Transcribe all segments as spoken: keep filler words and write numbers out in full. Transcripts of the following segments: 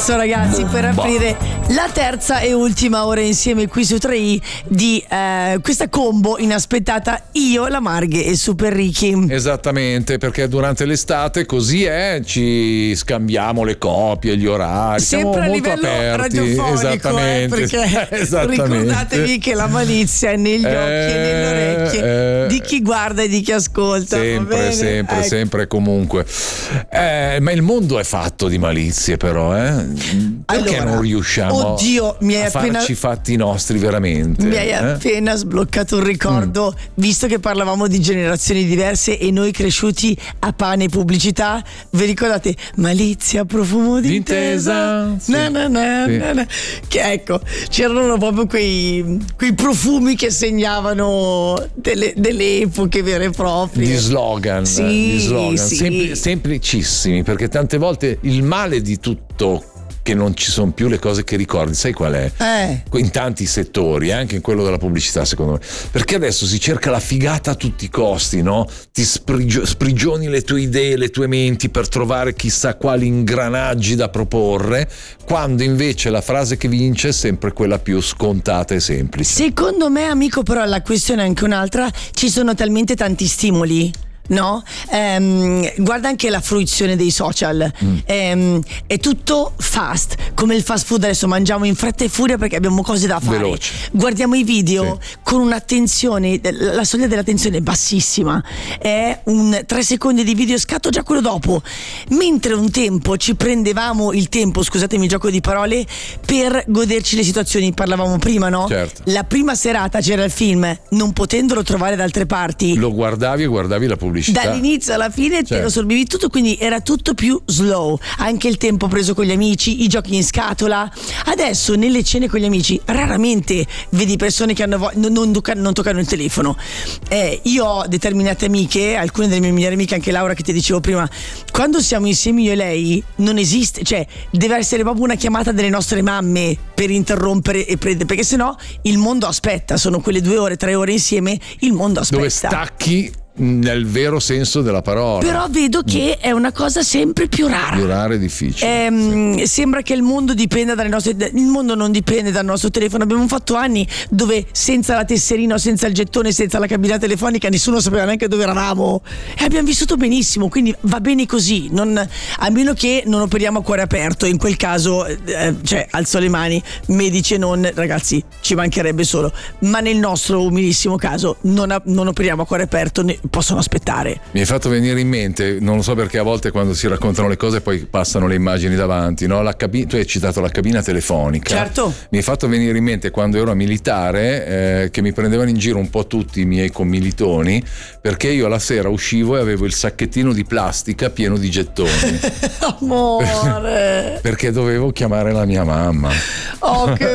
Adesso ragazzi, per aprire la terza e ultima ora insieme qui su tre i di eh, questa combo inaspettata, io, la Marghe e Super Ricky. Esattamente, perché durante l'estate così è, ci scambiamo le copie, gli orari, sempre siamo a molto livello aperti. radiofonico, Esattamente. Eh, perché Esattamente. ricordatevi che la malizia è negli occhi Eh, e nelle orecchie eh, di chi guarda e di chi ascolta. Sempre, va bene? sempre, Ecco. sempre comunque. Eh, ma il mondo è fatto di malizie, però, eh? Perché Allora, non riusciamo oddio, mi hai a appena- farci i fatti nostri veramente? Mi hai eh? appena sbloccato un ricordo, Mm. visto che parlavamo di generazioni diverse e noi cresciuti a pane e pubblicità. Vi ricordate Malizia, profumo di D'intesa? intesa? Sì. Na, na, na, Sì. na, na. Che ecco, c'erano proprio quei, quei profumi che segnavano delle, delle epoche vere e proprie. Di slogan, Sì, di slogan sì. sempli- semplicissimi, perché tante volte il male di tutto che non ci sono più le cose che ricordi, sai qual è? Eh. In tanti settori, eh, anche in quello della pubblicità, secondo me, perché adesso si cerca la figata a tutti i costi, no? Ti sprigio- sprigioni le tue idee, le tue menti per trovare chissà quali ingranaggi da proporre, quando invece la frase che vince è sempre quella più scontata e semplice. Secondo me, amico, però la questione è anche un'altra. Ci sono talmente tanti stimoli, no? Ehm, guarda anche la fruizione dei social. Mm. Ehm, è tutto fast, come il fast food. Adesso mangiamo in fretta e furia perché abbiamo cose da fare. Veloce. Guardiamo i video Sì. con un'attenzione, la soglia dell'attenzione è bassissima. È un tre secondi di video, scatto già quello dopo. Mentre un tempo ci prendevamo il tempo, scusatemi il gioco di parole, per goderci le situazioni. Parlavamo prima, no? Certo. La prima serata c'era il film, non potendolo trovare da altre parti. Lo guardavi e guardavi la pubblicità. Dall'inizio alla fine te Certo. lo sorbivi tutto, quindi era tutto più slow. Anche il tempo preso con gli amici, i giochi in scatola. Adesso nelle cene con gli amici raramente vedi persone che hanno vo- non, non, tocca- non toccano il telefono. Eh, io ho determinate amiche, alcune delle mie migliori amiche, anche Laura che ti dicevo prima, quando siamo insieme io e lei non esiste, cioè deve essere proprio una chiamata delle nostre mamme per interrompere e prendere, perché sennò il mondo aspetta. Sono quelle due ore, tre ore insieme, il mondo aspetta. Dove stacchi nel vero senso della parola. Però vedo che è una cosa sempre più rara. Più raro è difficile. Ehm, Sembra che il mondo dipenda dalle nostre. Il mondo non dipende dal nostro telefono. Abbiamo fatto anni dove senza la tesserina, senza il gettone, senza la cabina telefonica, nessuno sapeva neanche dove eravamo. E abbiamo vissuto benissimo. Quindi va bene così. Non, a meno che non operiamo a cuore aperto. In quel caso, eh, cioè, alzo le mani, medici e non, ragazzi, ci mancherebbe solo. Ma nel nostro umilissimo caso, non, a- non operiamo a cuore aperto. Ne, possono aspettare. Mi hai fatto venire in mente, non lo so perché a volte quando si raccontano le cose poi passano le immagini davanti, no? La cabi- tu hai citato la cabina telefonica. Certo. Mi hai fatto venire in mente quando ero a militare, eh, che mi prendevano in giro un po' tutti i miei commilitoni, perché io la sera uscivo e avevo il sacchettino di plastica pieno di gettoni. Amore. Perché dovevo chiamare la mia mamma. Oh, che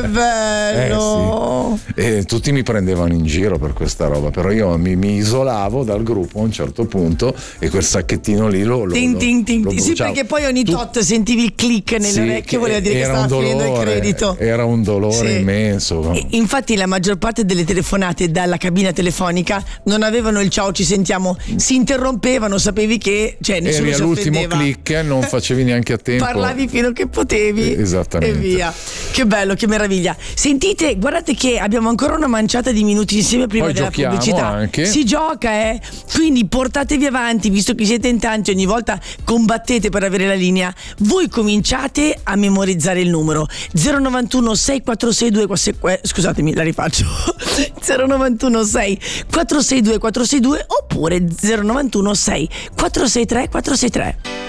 bello. Eh, sì. E tutti mi prendevano in giro per questa roba, però io mi, mi isolavo dal gruppo a un certo punto e quel sacchettino lì lo, lo, Ting, ting, ting, lo ting. Sì, bruciavo. perché poi ogni Tu- tot sentivi il click nelle Sì, orecchie, che voleva dire che era stava un finendo il dolore, credito. Era un dolore Sì. immenso. E infatti la maggior parte delle telefonate dalla cabina telefonica non avevano il ciao ci sentiamo, si interrompevano, sapevi che cioè nessuno Eri si all'ultimo offendeva. click, non facevi neanche a tempo. Parlavi fino a che potevi. Eh, esattamente. E via. Che bello, che meraviglia. Sentite, guardate che abbiamo ancora una manciata di minuti insieme prima Poi della giochiamo pubblicità. anche. Si gioca, eh. Quindi portatevi avanti, visto che siete in tanti, ogni volta combattete per avere la linea. Voi cominciate a memorizzare il numero zero novantuno sei quattro sei due scusatemi, la rifaccio. zero novantuno sei quattro sei due quattro sei due oppure zero novantuno sei quattro sei tre quattro sei tre.